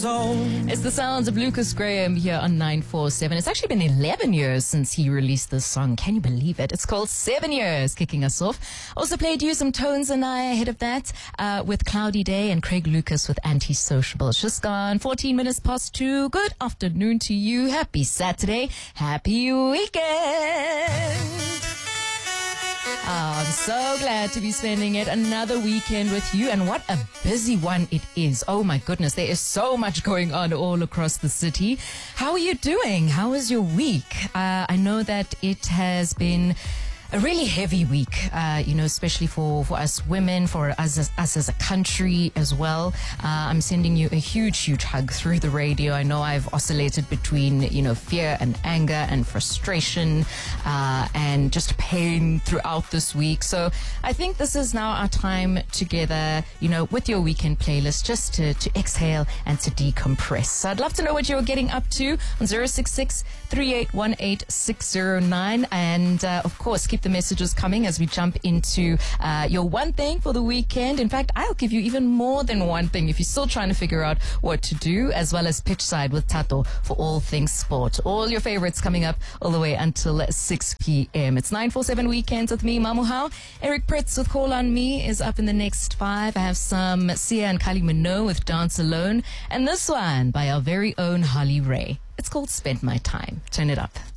It's the sounds of Lucas Graham here on 947. It's actually been 11 years since he released this song. Can you believe it? It's called 7 Years, kicking us off. Also played you some Tones and I ahead of that with Cloudy Day and Craig Lucas with Antisociable. It's just gone 14 minutes past 2. Good afternoon to you. Happy Saturday. Happy weekend. I'm so glad to be spending yet another weekend with you, and what a busy one it is. Oh my goodness, there is so much going on all across the city. How are you doing? How was your week? I know that it has been a really heavy week, especially for us women, for us as a country as well. I'm sending you a huge hug through the radio. I know I've oscillated between, fear and anger and frustration, and just pain throughout this week. So I think this is now our time together, with your weekend playlist, just to exhale and to decompress. So I'd love to know what you're getting up to on 066-3818-609. And, of course, keep the messages coming as we jump into your one thing for the weekend. In fact, I'll give you even more than one thing if you're still trying to figure out what to do, as well as Pitchside with Tato for all things sport. All your favorites coming up all the way until 6 p.m. It's 947 Weekends with me, Mamuhao. Eric Pritz with Call On Me is up in the next 5. I have some Sia and Kylie Minogue with Dance Alone, and this one by our very own Holly Ray. It's called Spend My Time. Turn it up.